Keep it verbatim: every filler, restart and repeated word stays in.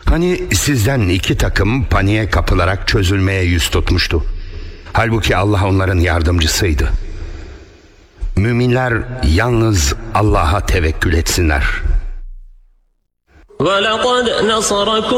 Hani sizden iki takım paniğe kapılarak çözülmeye yüz tutmuştu. Halbuki Allah onların yardımcısıydı. Müminler yalnız Allah'a tevekkül etsinler. وَلَقَدْ نَصَرَكُمْ